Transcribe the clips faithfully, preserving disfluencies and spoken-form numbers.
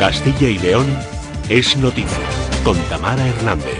Castilla y León es noticia, con Tamara Hernández.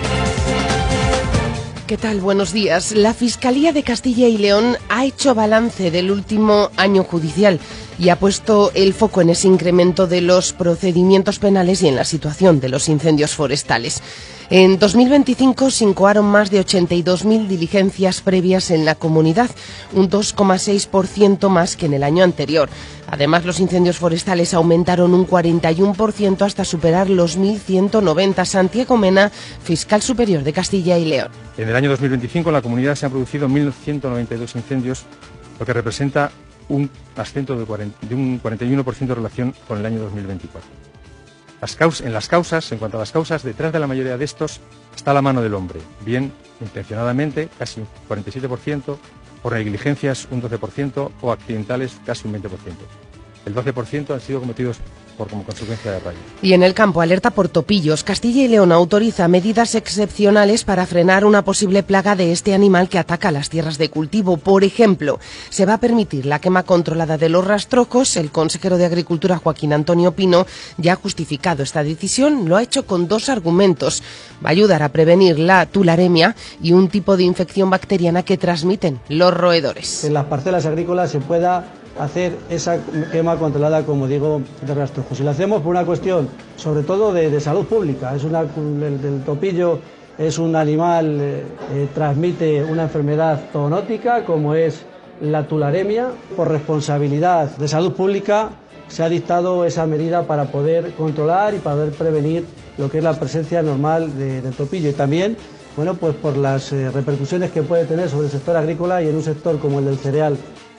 ¿Qué tal? Buenos días. La Fiscalía de Castilla y León ha hecho balance del último año judicial y ha puesto el foco en ese incremento de los procedimientos penales y en la situación de los incendios forestales. En dos mil veinticinco se incoaron más de ochenta y dos mil diligencias previas en la comunidad, un dos coma seis por ciento más que en el año anterior. Además, los incendios forestales aumentaron un cuarenta y uno por ciento hasta superar los mil ciento noventa. Santiago Mena, fiscal superior de Castilla y León. En el año dos mil veinticinco en la comunidad se han producido mil ciento noventa y dos incendios, lo que representa un ascenso de, cuarenta, de un cuarenta y uno por ciento en relación con el año dos mil veinticuatro. Las causas, en las causas, en cuanto a las causas, detrás de la mayoría de estos está la mano del hombre, bien intencionadamente, casi un cuarenta y siete por ciento, por negligencias un doce por ciento o accidentales casi un veinte por ciento. El doce por ciento han sido cometidos por como consecuencia de rayos. Y en el campo, alerta por topillos. Castilla y León autoriza medidas excepcionales para frenar una posible plaga de este animal que ataca las tierras de cultivo. Por ejemplo, se va a permitir la quema controlada de los rastrojos. El consejero de Agricultura, Joaquín Antonio Pino, ya ha justificado esta decisión. Lo ha hecho con dos argumentos. Va a ayudar a prevenir la tularemia y un tipo de infección bacteriana que transmiten los roedores. En las parcelas agrícolas se pueda hacer esa quema controlada, como digo, de rastrojos. Y lo hacemos por una cuestión, sobre todo, de, de salud pública. Es una, el, el topillo es un animal, eh, eh, transmite una enfermedad zoonótica, como es la tularemia. Por responsabilidad de salud pública se ha dictado esa medida para poder controlar y para poder prevenir lo que es la presencia normal de, del topillo. Y también, bueno, pues por las eh, repercusiones que puede tener sobre el sector agrícola y en un sector como el del cereal.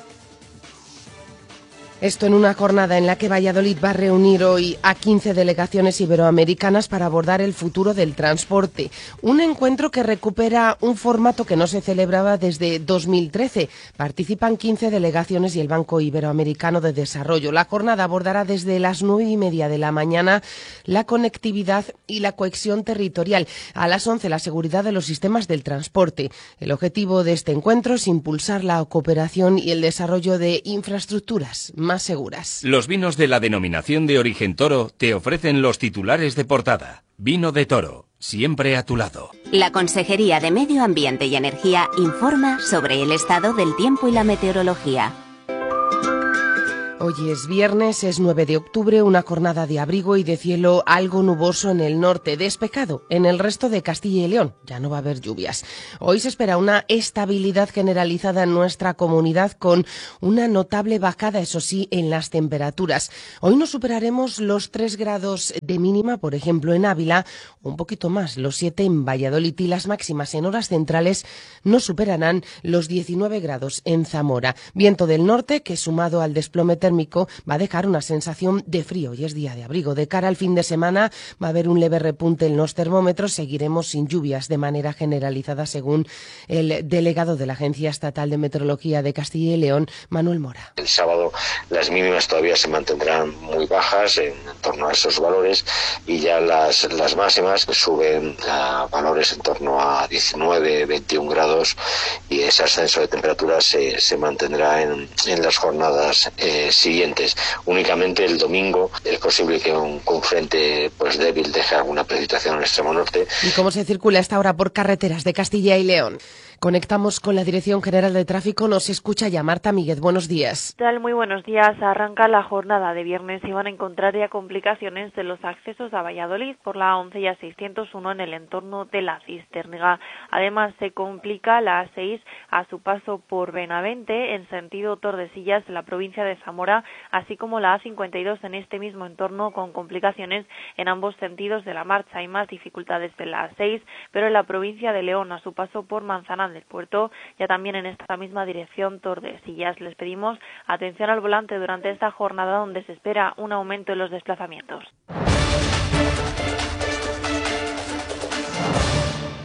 Esto en una jornada en la que Valladolid va a reunir hoy a quince delegaciones iberoamericanas para abordar el futuro del transporte. Un encuentro que recupera un formato que no se celebraba desde dos mil trece. Participan quince delegaciones y el Banco Iberoamericano de Desarrollo. La jornada abordará desde las nueve y media de la mañana la conectividad y la cohesión territorial. A las once la seguridad de los sistemas del transporte. El objetivo de este encuentro es impulsar la cooperación y el desarrollo de infraestructuras más seguras. Los vinos de la denominación de origen Toro te ofrecen los titulares de portada. Vino de Toro, siempre a tu lado. La Consejería de Medio Ambiente y Energía informa sobre el estado del tiempo y la meteorología. Hoy es viernes, es nueve de octubre, una jornada de abrigo y de cielo algo nuboso en el norte, despejado en el resto de Castilla y León. Ya no va a haber lluvias. Hoy se espera una estabilidad generalizada en nuestra comunidad con una notable bajada, eso sí, en las temperaturas. Hoy no superaremos los tres grados de mínima, por ejemplo, en Ávila, un poquito más, los siete en Valladolid, y las máximas en horas centrales no superarán los diecinueve grados en Zamora. Viento del norte que, sumado al desplome térmico, va a dejar una sensación de frío y es día de abrigo. De cara al fin de semana va a haber un leve repunte en los termómetros. Seguiremos sin lluvias de manera generalizada, según el delegado de la Agencia Estatal de Meteorología de Castilla y León, Manuel Mora. El sábado las mínimas todavía se mantendrán muy bajas, en, en torno a esos valores, y ya las, las máximas suben a valores en torno a diecinueve, veintiún grados, y ese ascenso de temperaturas se, se mantendrá en, en las jornadas eh, siguientes. Únicamente el domingo es posible que un, un frente pues débil deje alguna precipitación en el extremo norte. ¿Y cómo se circula esta hora por carreteras de Castilla y León? Conectamos con la Dirección General de Tráfico. Nos escucha ya Marta Míguez. Buenos días. ¿Qué tal? Muy buenos días. Arranca la jornada de viernes y van a encontrar ya complicaciones de los accesos a Valladolid por la once y a seiscientos uno en el entorno de la Cisterniga. Además, se complica la A seis a su paso por Benavente en sentido Tordesillas, en la provincia de Zamora, así como la A cincuenta y dos en este mismo entorno, con complicaciones en ambos sentidos de la marcha. Hay más dificultades en la A seis, pero en la provincia de León a su paso por Manzanares del Puerto, ya también en esta misma dirección Tordesillas. Les pedimos atención al volante durante esta jornada donde se espera un aumento en los desplazamientos.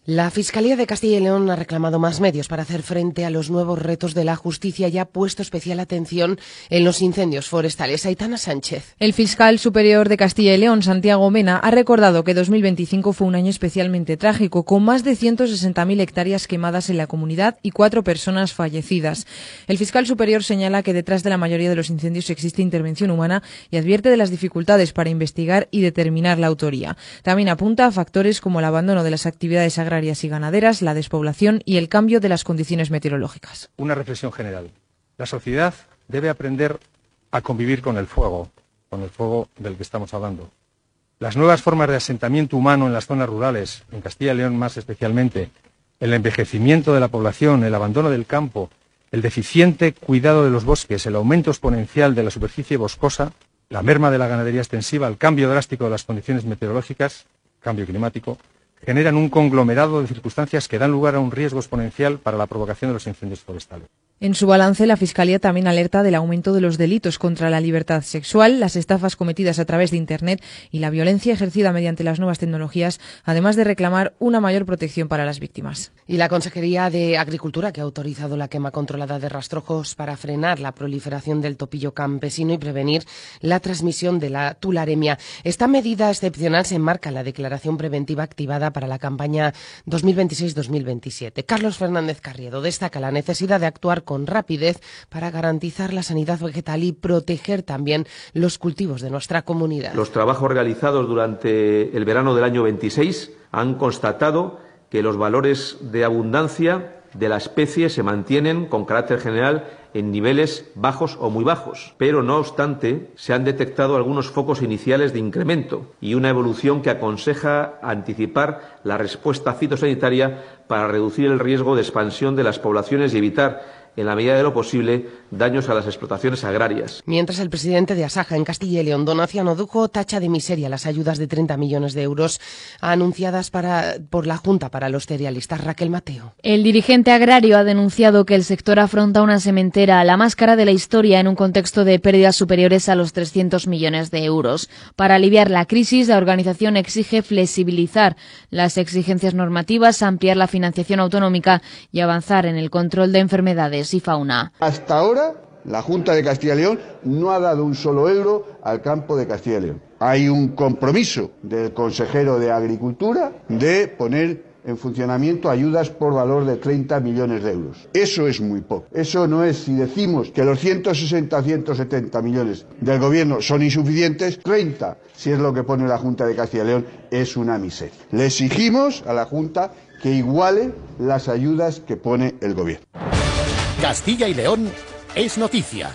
La Fiscalía de Castilla y León ha reclamado más medios para hacer frente a los nuevos retos de la justicia y ha puesto especial atención en los incendios forestales. Aitana Sánchez. El fiscal superior de Castilla y León, Santiago Mena, ha recordado que dos mil veinticinco fue un año especialmente trágico, con más de ciento sesenta mil hectáreas quemadas en la comunidad y cuatro personas fallecidas. El fiscal superior señala que detrás de la mayoría de los incendios existe intervención humana y advierte de las dificultades para investigar y determinar la autoría. También apunta a factores como el abandono de las actividades agrarias y ganaderas, la despoblación y el cambio de las condiciones meteorológicas. Una reflexión general. La sociedad debe aprender a convivir con el fuego, con el fuego del que estamos hablando. Las nuevas formas de asentamiento humano en las zonas rurales, en Castilla y León más especialmente, el envejecimiento de la población, el abandono del campo, el deficiente cuidado de los bosques, el aumento exponencial de la superficie boscosa, la merma de la ganadería extensiva, el cambio drástico de las condiciones meteorológicas, cambio climático, generan un conglomerado de circunstancias que dan lugar a un riesgo exponencial para la provocación de los incendios forestales. En su balance, la Fiscalía también alerta del aumento de los delitos contra la libertad sexual, las estafas cometidas a través de Internet y la violencia ejercida mediante las nuevas tecnologías, además de reclamar una mayor protección para las víctimas. Y la Consejería de Agricultura, que ha autorizado la quema controlada de rastrojos para frenar la proliferación del topillo campesino y prevenir la transmisión de la tularemia. Esta medida excepcional se enmarca en la declaración preventiva activada para la campaña dos mil veintiséis dos mil veintisiete. Carlos Fernández Carriedo destaca la necesidad de actuar con rapidez para garantizar la sanidad vegetal y proteger también los cultivos de nuestra comunidad. Los trabajos realizados durante el verano del año veintiséis han constatado que los valores de abundancia de la especie se mantienen con carácter general en niveles bajos o muy bajos, pero no obstante se han detectado algunos focos iniciales de incremento y una evolución que aconseja anticipar la respuesta fitosanitaria para reducir el riesgo de expansión de las poblaciones y evitar, en la medida de lo posible, daños a las explotaciones agrarias. Mientras el presidente de Asaja en Castilla y León, Donaciano Dujo, tacha de miseria las ayudas de treinta millones de euros anunciadas para, por la Junta para los cerealistas. Raquel Mateo. El dirigente agrario ha denunciado que el sector afronta una sementera, la más cara de la historia, en un contexto de pérdidas superiores a los trescientos millones de euros. Para aliviar la crisis, la organización exige flexibilizar las exigencias normativas, ampliar la financiación autonómica y avanzar en el control de enfermedades y fauna. Hasta ahora, la Junta de Castilla y León no ha dado un solo euro al campo de Castilla y León. Hay un compromiso del consejero de Agricultura de poner en funcionamiento ayudas por valor de treinta millones de euros. Eso es muy poco. Eso no es, si decimos que los ciento sesenta, ciento setenta millones del Gobierno son insuficientes, treinta, si es lo que pone la Junta de Castilla y León, es una miseria. Le exigimos a la Junta que iguale las ayudas que pone el Gobierno. Castilla y León es noticia.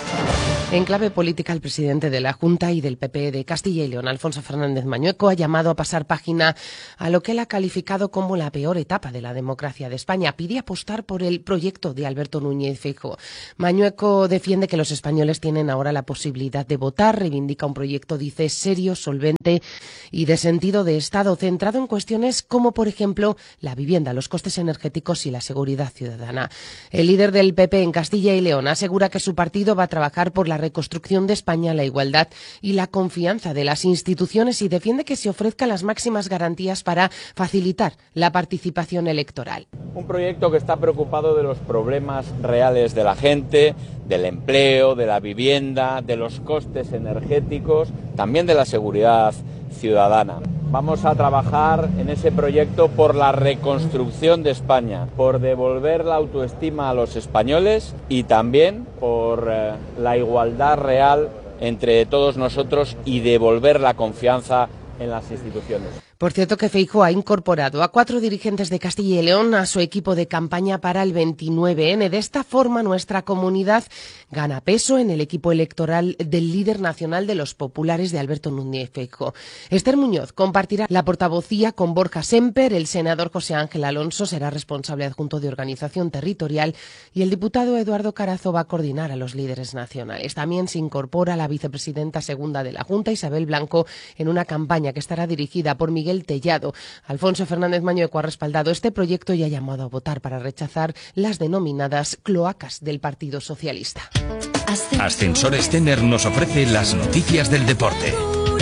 En clave política, el presidente de la Junta y del P P de Castilla y León, Alfonso Fernández Mañueco, ha llamado a pasar página a lo que él ha calificado como la peor etapa de la democracia de España. Pide apostar por el proyecto de Alberto Núñez Feijóo. Mañueco defiende que los españoles tienen ahora la posibilidad de votar, reivindica un proyecto, dice, serio, solvente y de sentido de Estado, centrado en cuestiones como, por ejemplo, la vivienda, los costes energéticos y la seguridad ciudadana. El líder del P P en Castilla y León asegura que su partido va a trabajar por la reconstrucción de España, la igualdad y la confianza de las instituciones y defiende que se ofrezcan las máximas garantías para facilitar la participación electoral. Un proyecto que está preocupado de los problemas reales de la gente, del empleo, de la vivienda, de los costes energéticos, también de la seguridad ciudadana. Vamos a trabajar en ese proyecto por la reconstrucción de España, por devolver la autoestima a los españoles y también por eh, la igualdad real entre todos nosotros y devolver la confianza en las instituciones. Por cierto que Feijóo ha incorporado a cuatro dirigentes de Castilla y León a su equipo de campaña para el veintinueve ene. De esta forma, nuestra comunidad gana peso en el equipo electoral del líder nacional de los populares de Alberto Núñez Feijóo. Esther Muñoz compartirá la portavocía con Borja Semper, el senador José Ángel Alonso será responsable adjunto de organización territorial y el diputado Eduardo Carazo va a coordinar a los líderes nacionales. También se incorpora la vicepresidenta segunda de la Junta, Isabel Blanco, en una campaña que estará dirigida por Miguel Tellado. Alfonso Fernández Mañueco ha respaldado este proyecto y ha llamado a votar para rechazar las denominadas cloacas del Partido Socialista. Ascensores Tener nos ofrece las noticias del deporte.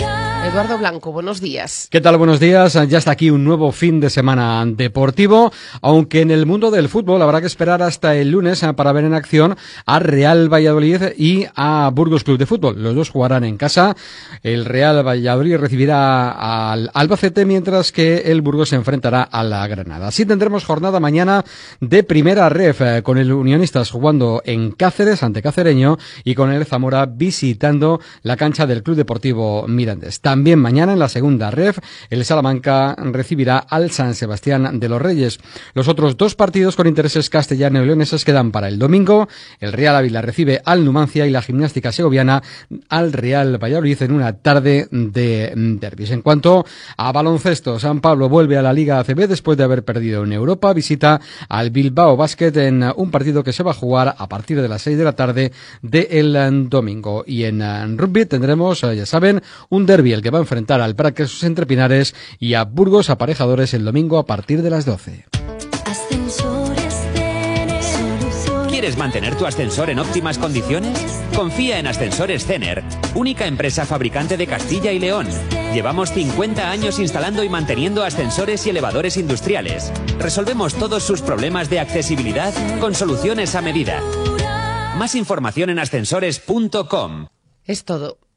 Eduardo Blanco, buenos días. ¿Qué tal? Buenos días. Ya está aquí un nuevo fin de semana deportivo, aunque en el mundo del fútbol habrá que esperar hasta el lunes para ver en acción a Real Valladolid y a Burgos Club de Fútbol. Los dos jugarán en casa. El Real Valladolid recibirá al Albacete, mientras que el Burgos se enfrentará a la Granada. Así tendremos jornada mañana de primera ref, con el Unionistas jugando en Cáceres ante Cacereño y con el Zamora visitando la cancha del Club Deportivo Mirandés. También mañana en la segunda ref, el Salamanca recibirá al San Sebastián de los Reyes. Los otros dos partidos con intereses castellano y leoneses quedan para el domingo. El Real Ávila recibe al Numancia y la Gimnástica Segoviana al Real Valladolid en una tarde de derbis. En cuanto a baloncesto, San Pablo vuelve a la Liga A C B después de haber perdido en Europa. Visita al Bilbao Basket en un partido que se va a jugar a partir de las seis de la tarde del domingo. Y en rugby tendremos, ya saben, un derbi, el que va a enfrentar al Praxis Entre Pinares y a Burgos Aparejadores el domingo a partir de las doce. ¿Quieres mantener tu ascensor en óptimas condiciones? Confía en Ascensores Cener, única empresa fabricante de Castilla y León. Llevamos cincuenta años instalando y manteniendo ascensores y elevadores industriales. Resolvemos todos sus problemas de accesibilidad con soluciones a medida. Más información en ascensores punto com. Es todo.